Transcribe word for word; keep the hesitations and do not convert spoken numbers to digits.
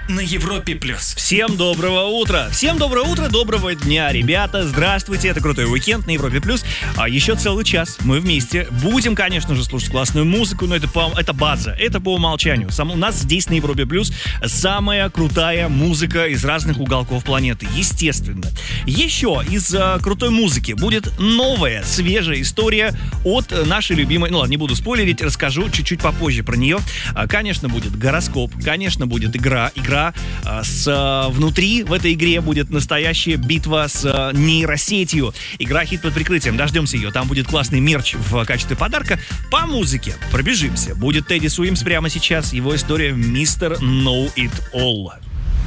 на Европе плюс. Всем доброго утра! Всем доброго утра, доброго дня, ребята! Здравствуйте, это Крутой уикенд на Европе плюс. А еще целый час мы вместе будем, конечно же, слушать классную музыку, но это, по, это база, это по умолчанию. Сам, у нас здесь на Европе плюс самая крутая музыка из разных уголков планеты, естественно. Еще из а, крутой музыки будет новая, свежая история от нашей любимой... Ну ладно, не буду спойлерить, расскажу чуть-чуть попозже про нее. А, конечно, будет гороскоп, конечно, будет игра, игра а, с... А, внутри в этой игре будет настоящая битва с а, нейросетью. Игра «Хит под прикрытием». Дождемся ее. Там будет классный мерч в качестве подарка. По музыке пробежимся. Будет Тедди Суимс прямо сейчас. Его история «Мистер Know It All».